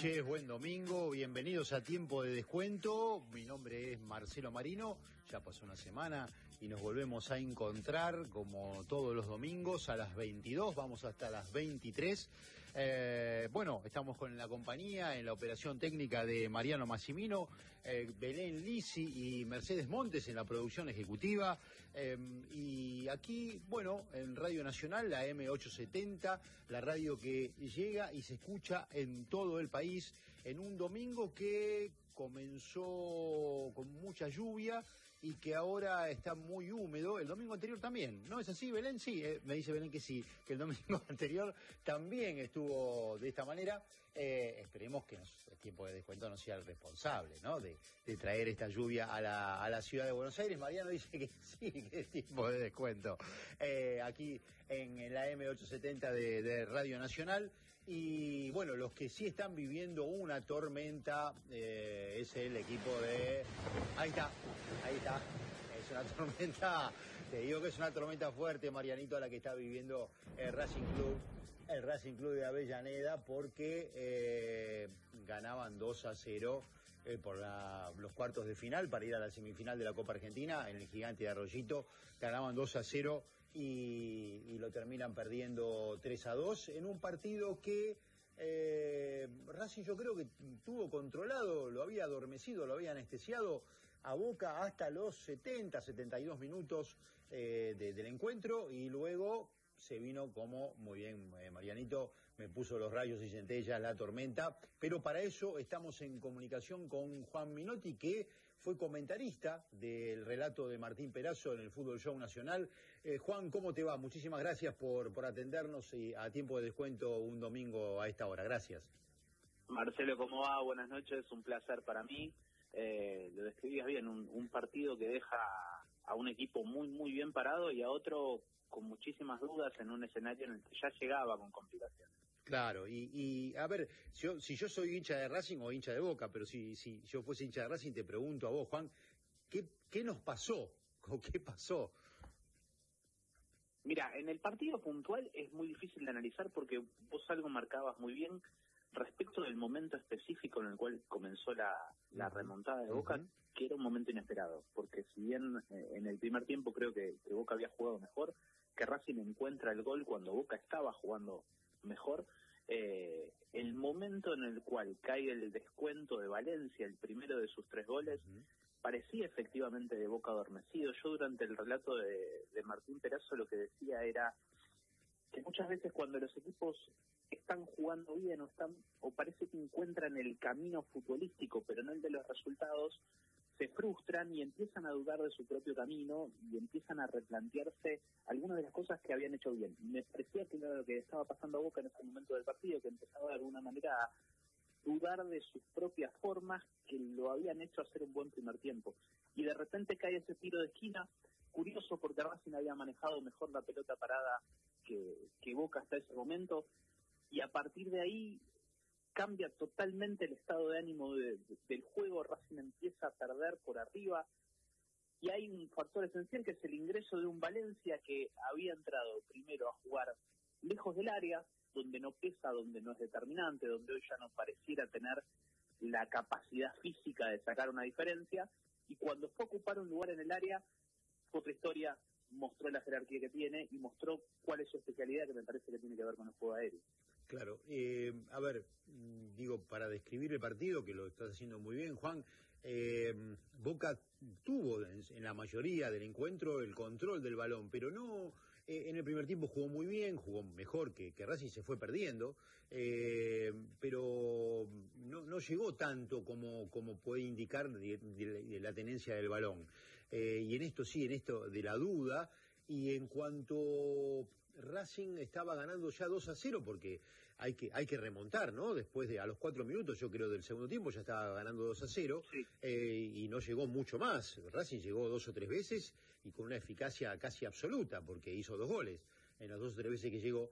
noches, buen domingo, bienvenidos a Tiempo de Descuento. Mi nombre es Marcelo Marino, ya pasó una semana y nos volvemos a encontrar como todos los domingos a las 22, vamos hasta las 23. Bueno, estamos con la compañía en la operación técnica de Mariano Massimino, Belén Lisi y Mercedes Montes en la producción ejecutiva. Y aquí, bueno, en Radio Nacional, la M870, la radio que llega y se escucha en todo el país, en un domingo que comenzó con mucha lluvia y que ahora está muy húmedo. El domingo anterior también, ¿no es así, Belén? Sí, me dice Belén que sí, que el domingo anterior también estuvo de esta manera. Esperemos que el Tiempo de Descuento no sea el responsable, ¿no?, de traer esta lluvia a la ciudad de Buenos Aires. Mariano dice que sí, que es Tiempo de Descuento. Aquí en la M870 de Radio Nacional. Y bueno, los que sí están viviendo una tormenta es el equipo de... Ahí está. Es una tormenta, te digo que es una tormenta fuerte, Marianito, a la que está viviendo el Racing Club de Avellaneda, porque ganaban 2-0 por los cuartos de final para ir a la semifinal de la Copa Argentina en el Gigante de Arroyito. Ganaban 2-0 y lo terminan perdiendo 3-2 en un partido que Racing, yo creo que tuvo controlado, lo había adormecido, lo había anestesiado a Boca hasta los 72 minutos del encuentro, y luego se vino, como muy bien Marianito me puso los rayos y centellas, la tormenta. Pero para eso estamos en comunicación con Juan Minotti, que fue comentarista del relato de Martín Perazo en el Fútbol Show Nacional. Juan, ¿cómo te va? Muchísimas gracias por atendernos y a Tiempo de Descuento un domingo a esta hora. Gracias. Marcelo, ¿cómo va? Buenas noches, un placer para mí. Lo describías bien, un partido que deja a un equipo muy bien parado y a otro con muchísimas dudas en un escenario en el que ya llegaba con complicaciones. Claro, y a ver, si yo soy hincha de Racing o hincha de Boca, pero si yo fuese hincha de Racing, te pregunto a vos, Juan, ¿qué nos pasó? ¿O qué pasó? Mira, en el partido puntual es muy difícil de analizar porque vos algo marcabas muy bien respecto del momento específico en el cual comenzó la remontada de Boca, que era un momento inesperado, porque si bien en el primer tiempo creo que Boca había jugado mejor, que Racing encuentra el gol cuando Boca estaba jugando mejor, el momento en el cual cae el descuento de Valencia, el primero de sus 3 goles, parecía efectivamente de Boca adormecido. Yo durante el relato de Martín Perazo lo que decía era que muchas veces cuando los equipos están jugando bien o parece que encuentran el camino futbolístico pero no el de los resultados, se frustran y empiezan a dudar de su propio camino y empiezan a replantearse algunas de las cosas que habían hecho bien. Me parecía que era lo que estaba pasando a Boca en ese momento del partido, que empezaba de alguna manera a dudar de sus propias formas que lo habían hecho hacer un buen primer tiempo. Y de repente cae ese tiro de esquina, curioso porque Racing había manejado mejor la pelota parada que Boca hasta ese momento, y a partir de ahí cambia totalmente el estado de ánimo del juego. Racing empieza a perder por arriba y hay un factor esencial que es el ingreso de un Valencia que había entrado primero a jugar lejos del área, donde no pesa, donde no es determinante, donde hoy ya no pareciera tener la capacidad física de sacar una diferencia, y cuando fue a ocupar un lugar en el área, otra historia, mostró la jerarquía que tiene y mostró cuál es su especialidad, que me parece que tiene que ver con el juego aéreo. Claro, a ver, digo, para describir el partido, que lo estás haciendo muy bien, Juan, Boca tuvo en la mayoría del encuentro el control del balón, pero no, en el primer tiempo jugó muy bien, jugó mejor que Racing, se fue perdiendo, pero no llegó tanto como puede indicar de la tenencia del balón. Y en esto sí, en esto de la duda. Y en cuanto Racing estaba ganando ya 2-0, porque hay que remontar, ¿no? Después a los 4 minutos, yo creo, del segundo tiempo ya estaba ganando 2-0, y no llegó mucho más. Racing llegó 2 o 3 veces y con una eficacia casi absoluta, porque hizo 2 goles en las 2 o 3 veces que llegó.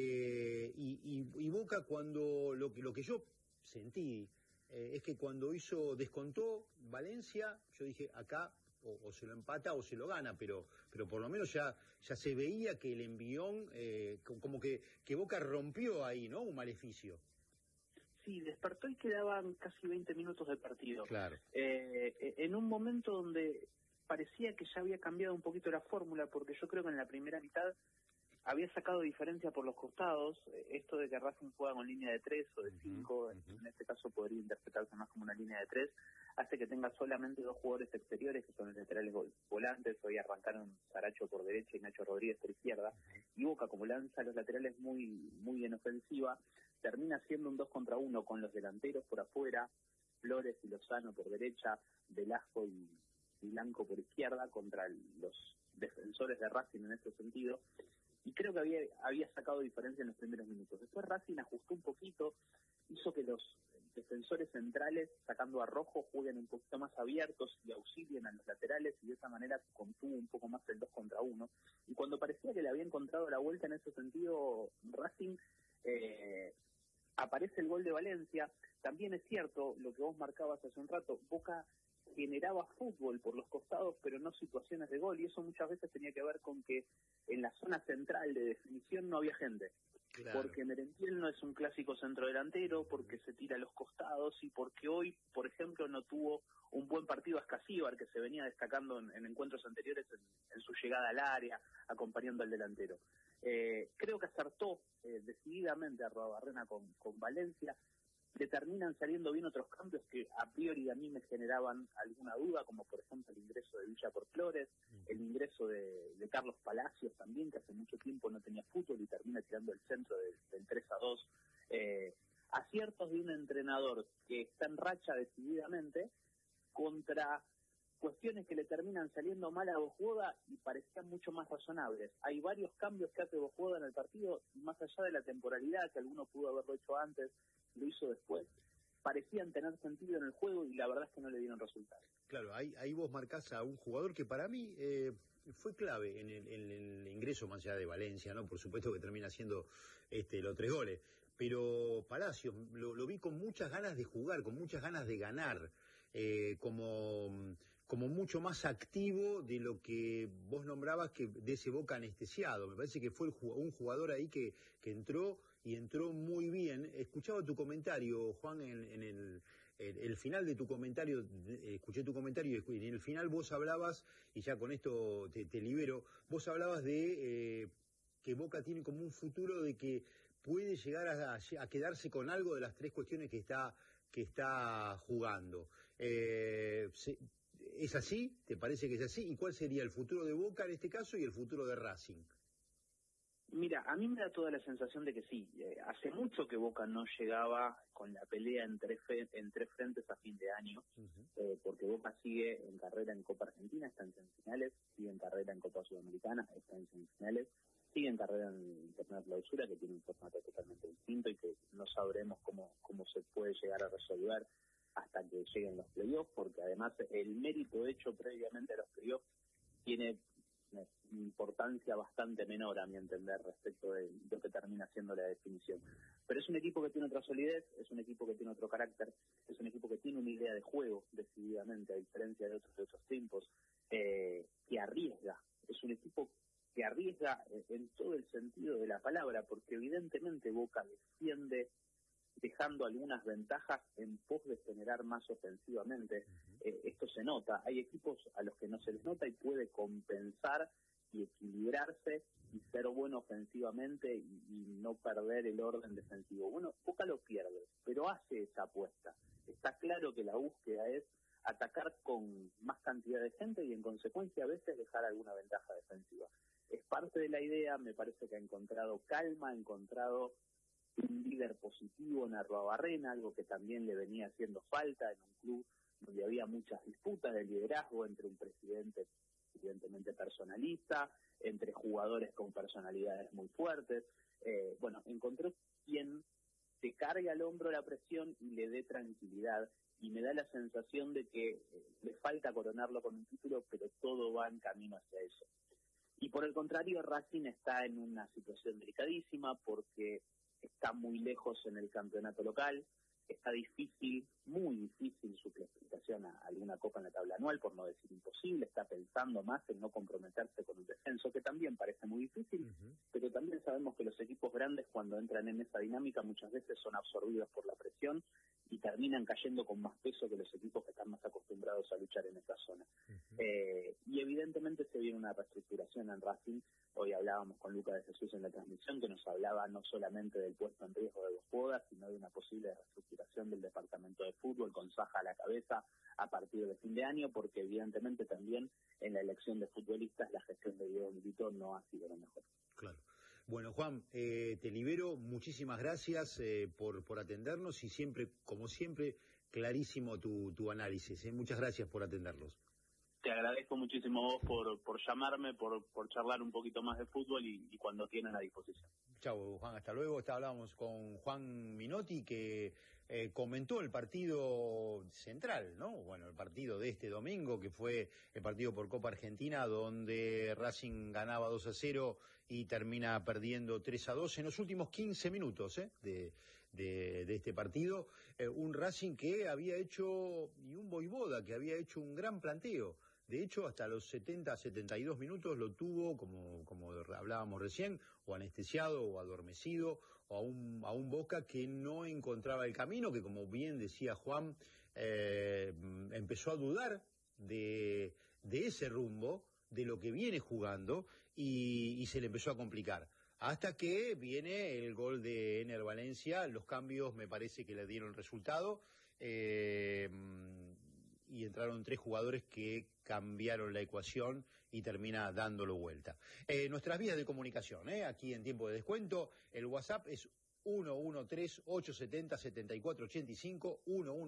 Y Boca, cuando lo que yo sentí es que cuando descontó Valencia, yo dije, acá o se lo empata o se lo gana, pero por lo menos ya se veía que el envión, como que Boca rompió ahí, ¿no?, un maleficio. Sí, despertó y quedaban casi 20 minutos de partido. Claro. En un momento donde parecía que ya había cambiado un poquito la fórmula, porque yo creo que en la primera mitad había sacado diferencia por los costados. Esto de que Racing juega con línea de 3 o de 5, en este caso podría interpretarse más como una línea de 3, hace que tenga solamente 2 jugadores exteriores, que son los laterales volantes. Hoy arrancaron Saracho por derecha y Nacho Rodríguez por izquierda, y Boca, como lanza los laterales muy en ofensiva, termina siendo un 2 contra 1 con los delanteros por afuera, Flores y Lozano por derecha, Velasco y Blanco por izquierda, contra los defensores de Racing en ese sentido. Y creo que había sacado diferencia en los primeros minutos. Después Racing ajustó un poquito, hizo que los defensores centrales, sacando a Rojo, jueguen un poquito más abiertos y auxilien a los laterales, y de esa manera contuvo un poco más el 2 contra 1. Y cuando parecía que le había encontrado la vuelta en ese sentido Racing, aparece el gol de Valencia. También es cierto lo que vos marcabas hace un rato, Boca generaba fútbol por los costados, pero no situaciones de gol, y eso muchas veces tenía que ver con que en la zona central de definición no había gente. Claro. Porque Merentiel no es un clásico centrodelantero, porque se tira a los costados, y porque hoy, por ejemplo, no tuvo un buen partido Ascasíbar, que se venía destacando en encuentros anteriores en su llegada al área, acompañando al delantero. Creo que acertó decididamente a Arruabarrena con Valencia. Le terminan saliendo bien otros cambios que a priori a mí me generaban alguna duda, como por ejemplo el ingreso de Villa por Flores, el ingreso de Carlos Palacios también, que hace mucho tiempo no tenía fútbol y termina tirando el centro del 3-2. Aciertos de un entrenador que está en racha decididamente contra cuestiones que le terminan saliendo mal a Bojuoda y parecían mucho más razonables. Hay varios cambios que hace Bojuoda en el partido, y más allá de la temporalidad, que alguno pudo haberlo hecho antes, lo hizo después, parecían tener sentido en el juego, y la verdad es que no le dieron resultados. Claro, ahí vos marcás a un jugador que para mí fue clave en el ingreso, más allá de Valencia, ¿no? Por supuesto que termina siendo los 3 goles, pero Palacios lo vi con muchas ganas de jugar, con muchas ganas de ganar, como mucho más activo de lo que vos nombrabas, que de ese Boca anestesiado. Me parece que fue un jugador ahí que entró, y entró muy bien. Escuchaba tu comentario, Juan, en el final de tu comentario, escuché tu comentario, y en el final vos hablabas, y ya con esto te libero, vos hablabas de que Boca tiene como un futuro de que puede llegar a quedarse con algo de las 3 cuestiones que está jugando. ¿Es así? ¿Te parece que es así? ¿Y cuál sería el futuro de Boca en este caso y el futuro de Racing? Mira, a mí me da toda la sensación de que sí. Hace mucho que Boca no llegaba con la pelea en tres frentes a fin de año, porque Boca sigue en carrera en Copa Argentina, está en semifinales, sigue en carrera en Copa Sudamericana, está en semifinales, sigue en carrera en el torneo de clausura, que tiene un formato totalmente distinto y que no sabremos cómo se puede llegar a resolver hasta que lleguen los playoffs, porque además el mérito hecho previamente a los playoffs tiene una importancia bastante menor, a mi entender, respecto de lo que termina siendo la definición. Pero es un equipo que tiene otra solidez, es un equipo que tiene otro carácter, es un equipo que tiene una idea de juego, decididamente, a diferencia de otros tiempos, que arriesga. Es un equipo que arriesga en todo el sentido de la palabra, porque evidentemente Boca defiende dejando algunas ventajas en pos de generar más ofensivamente. Esto se nota. Hay equipos a los que no se les nota y puede compensar y equilibrarse y ser bueno ofensivamente y no perder el orden defensivo. Bueno, Boca lo pierde, pero hace esa apuesta. Está claro que la búsqueda es atacar con más cantidad de gente y en consecuencia a veces dejar alguna ventaja defensiva. Es parte de la idea, me parece que ha encontrado calma, ha encontrado un líder positivo en Arruabarrena, algo que también le venía haciendo falta en un club donde había muchas disputas de liderazgo entre un presidente evidentemente personalista, entre jugadores con personalidades muy fuertes. Encontró quien se cargue al hombro la presión y le dé tranquilidad, y me da la sensación de que le falta coronarlo con un título, pero todo va en camino hacia eso. Y por el contrario, Racing está en una situación delicadísima porque está muy lejos en el campeonato local, está difícil, muy difícil su clasificación a alguna copa en la tabla anual, por no decir imposible, está pensando más en no comprometerse con un descenso, que también parece muy difícil, pero también sabemos que los equipos grandes cuando entran en esa dinámica muchas veces son absorbidos por la presión y terminan cayendo con más peso que los equipos que están más acostumbrados a luchar en esa zona. Y evidentemente se viene una reestructuración en Racing. Hoy hablábamos con Lucas de Jesús en la transmisión, que nos hablaba no solamente del puesto en riesgo de Boada, sino de una posible reestructuración del departamento de fútbol, con Saja a la cabeza a partir de fin de año, porque evidentemente también en la elección de futbolistas la gestión de Diego Milito no ha sido lo mejor. Claro. Bueno, Juan, te libero, muchísimas gracias por atendernos y siempre, como siempre, clarísimo tu análisis. Muchas gracias por atendernos. Te agradezco muchísimo vos por llamarme, por charlar un poquito más de fútbol y cuando tienen a disposición. Chau, Juan, hasta luego. Hablábamos con Juan Minotti, que comentó el partido central, ¿no? Bueno, el partido de este domingo, que fue el partido por Copa Argentina, donde Racing ganaba 2-0 y termina perdiendo 3-2 en los últimos 15 minutos de este partido. Un Racing que había hecho, y un Voivoda que había hecho un gran planteo. De hecho, hasta los 70, 72 minutos lo tuvo, como hablábamos recién, o anestesiado o adormecido, o a un Boca que no encontraba el camino, que como bien decía Juan, empezó a dudar de ese rumbo, de lo que viene jugando, y se le empezó a complicar. Hasta que viene el gol de Ener Valencia, los cambios me parece que le dieron resultado, y entraron 3 jugadores que cambiaron la ecuación y termina dándolo vuelta. Nuestras vías de comunicación, aquí en Tiempo de Descuento, el WhatsApp es 113-870-7485,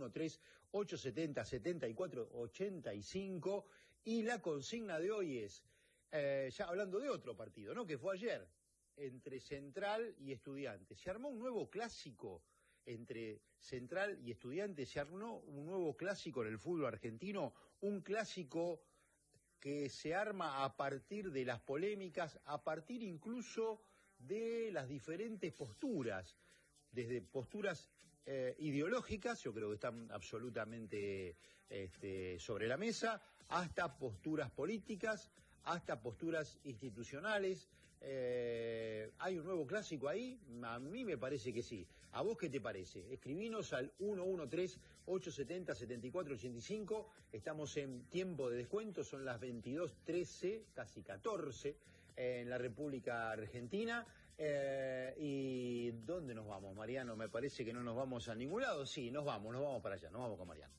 113-870-7485, y la consigna de hoy es, ya hablando de otro partido, ¿no?, que fue ayer, entre Central y Estudiantes. Se armó un nuevo clásico entre Central y Estudiantes, se armó un nuevo clásico en el fútbol argentino, un clásico que se arma a partir de las polémicas, a partir incluso de las diferentes posturas, desde posturas ideológicas, yo creo que están absolutamente sobre la mesa, hasta posturas políticas, hasta posturas institucionales. ¿Hay un nuevo clásico ahí? A mí me parece que sí. ¿A vos qué te parece? Escribinos al 113-870-7485. Estamos en Tiempo de Descuento, son las 22:13, casi 14, en la República Argentina. ¿Y dónde nos vamos, Mariano? Me parece que no nos vamos a ningún lado. Sí, nos vamos para allá, nos vamos con Mariano.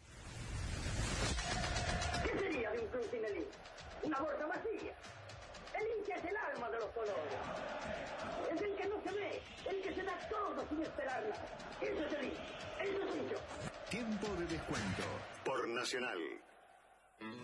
¿Qué sería de un club sin el hincha? Una bolsa vacía. El hincha es el alma de los colores. Es el que no se ve, el que se da todo sin esperar nada. Eso es el hincha. Eso es el hincha. Tiempo de Descuento por Nacional.